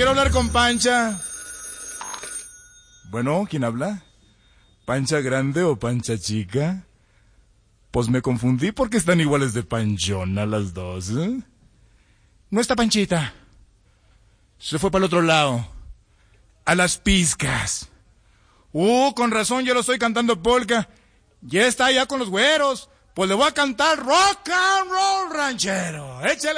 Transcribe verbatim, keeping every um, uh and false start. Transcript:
quiero hablar con Pancha. Bueno, ¿quién habla? ¿Pancha grande o Pancha chica? Pues me confundí porque están iguales de panchona las dos, ¿eh? No está Panchita. Se fue para el otro lado. A las pizcas. Uh, con razón, yo lo estoy cantando polka. Ya está allá con los güeros. Pues le voy a cantar rock and roll ranchero. Échale.